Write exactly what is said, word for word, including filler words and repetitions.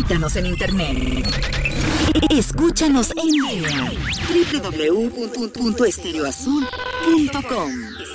Visítanos en internet. Escúchanos en línea. doble u doble u doble u punto estéreo azul punto com